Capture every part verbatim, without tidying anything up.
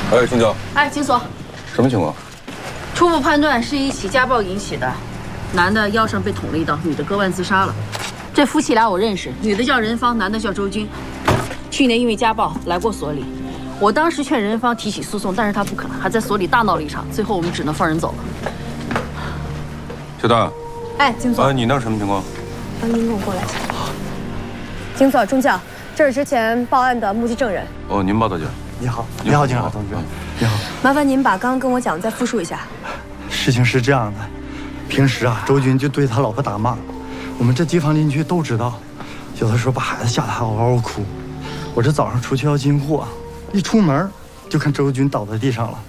哎，青椒。 哎，金锁。 什么情况？ 初步判断是一起家暴引起的，男的腰上被捅了一刀，女的割腕自杀了。这夫妻俩我认识，女的叫任芳，男的叫周军。去年因为家暴来过所里，我当时劝任芳提起诉讼，但是她不肯，还在所里大闹了一场，最后我们只能放人走了。 小大。 哎，金锁。 啊，你那儿什么情况？ 啊，您跟我过来一下。金锁中将，这是之前报案的目击证人。 哦，您报的警。 你好，你好，警察同志。你好， 麻烦您把刚刚跟我讲的再复述一下。 事情是这样的，平时啊，周军就对他老婆打骂，我们这街坊邻居都知道，有的时候把孩子吓得还嗷嗷哭。我这早上出去要进货，一出门就看周军倒在地上了。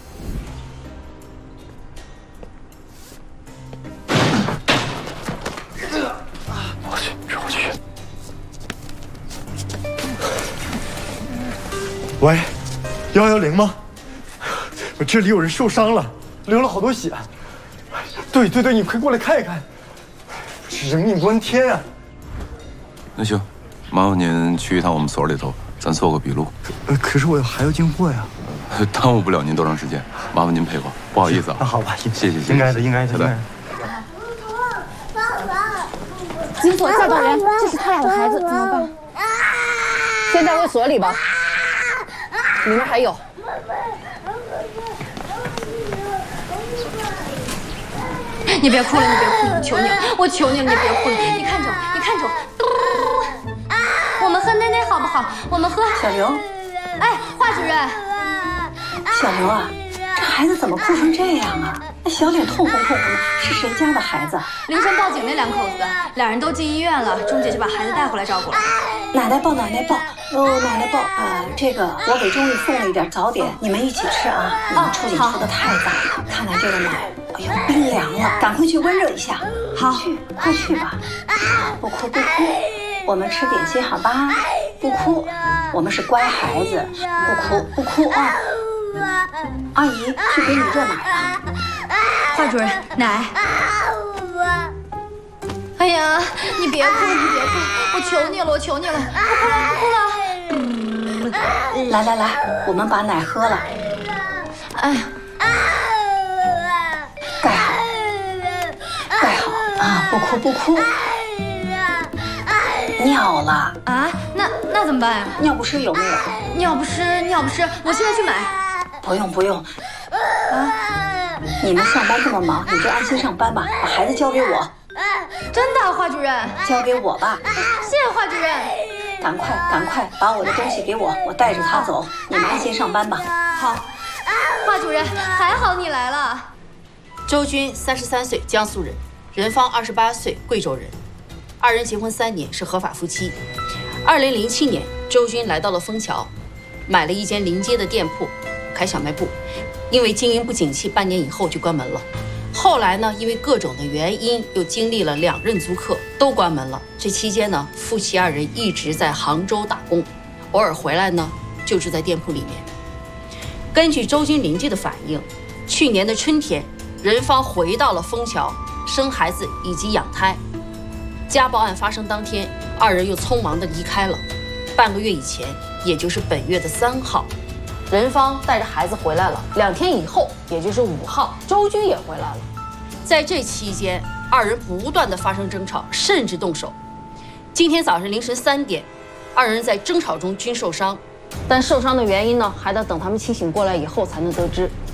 我去，我去。喂，幺幺零吗？我这里有人受伤了，流了好多血。对对对，你快过来看一看，人命关天啊！ 那行，麻烦您去一趟我们所里头，咱做个笔录。 呃，可是我还要进货呀。 耽误不了您多长时间，麻烦您配合，不好意思啊。 那好吧， 谢谢谢谢。 应该的，应该的，应该的。 金锁吓到人，这是他俩的孩子，怎么办？ 先带回所里吧，里面还有。你别哭了，你别哭了，我求你了，我求你了，你别哭了，你看着我，你看着我。我们喝奶奶好不好？我们喝。 小刘， 哎，华主任。 小刘啊，这孩子怎么哭成这样啊？那小脸通红通红的，是谁家的孩子？ 凌晨报警那两口子，两人都进医院了，钟姐就把孩子带回来照顾了。 奶奶抱，奶奶抱，哦，奶奶抱。呃，这个我给钟丽送了一点早点，你们一起吃啊。你们出警出的太早了，看来这个奶，哎呦，冰凉了，赶快去温热一下。好，去，快去吧。不哭不哭，我们吃点心好吧？不哭，我们是乖孩子，不哭不哭啊。阿姨去给你热奶了。 华主任，奶。哎呀，你别哭，你别哭，我求你了，我求你了，不哭了，不哭了。 来来来，我们把奶喝了。 哎呀， 盖好，盖好啊！不哭不哭。尿了啊？那那怎么办呀？ 尿不湿有没有？ 尿不湿，尿不湿，我现在去买。 不用不用。啊，你们上班这么忙，你就安心上班吧，把孩子交给我。 真的，华主任？ 交给我吧。 谢谢华主任。 赶快赶快把我的东西给我，我带着他走。你们安心上班吧。 好。华主任，还好你来了。周军三十三岁，江苏人；任芳二十八岁，贵州人。二人结婚三年，是合法夫妻。二零零七年，周军来到了枫桥，买了一间临街的店铺，开小卖部。因为经营不景气，半年以后就关门了。后来呢，因为各种的原因，又经历了两任租客都关门了。这期间呢，夫妻二人一直在杭州打工，偶尔回来呢，就住在店铺里面。根据周军邻居的反映，去年的春天，任芳回到了枫桥，生孩子以及养胎。家暴案发生当天，二人又匆忙地离开了。半个月以前，也就是本月的三号，任芳带着孩子回来了。两天以后，也就是五号，周军也回来了。在这期间，二人不断地发生争吵，甚至动手。今天早上凌晨三点，二人在争吵中均受伤，但受伤的原因呢，还得等他们清醒过来以后才能得知。